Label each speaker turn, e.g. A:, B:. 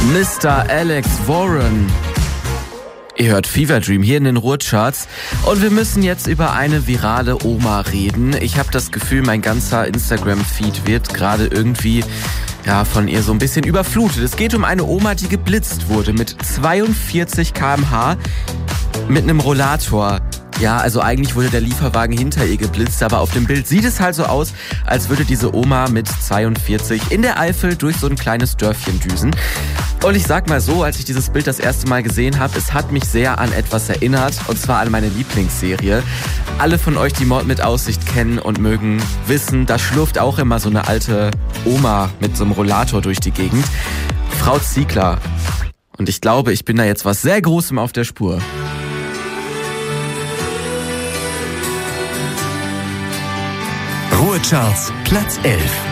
A: Mr. Alex Warren. Ihr hört Fever Dream hier in den Ruhrcharts und wir müssen jetzt über eine virale Oma reden. Ich habe das Gefühl, mein ganzer Instagram-Feed wird gerade irgendwie von ihr so ein bisschen überflutet. Es geht um eine Oma, die geblitzt wurde mit 42 km/h mit einem Rollator. Ja, also eigentlich wurde der Lieferwagen hinter ihr geblitzt, aber auf dem Bild sieht es halt so aus, als würde diese Oma mit 42 in der Eifel durch so ein kleines Dörfchen düsen. Und ich sag mal so, als ich dieses Bild das erste Mal gesehen habe, es hat mich sehr an etwas erinnert, und zwar an meine Lieblingsserie. Alle von euch, die Mord mit Aussicht kennen und mögen, wissen, da schlurft auch immer so eine alte Oma mit so einem Rollator durch die Gegend. Frau Ziegler. Und ich glaube, ich bin da jetzt was sehr Großem auf der Spur.
B: Ruhrcharts Platz 11.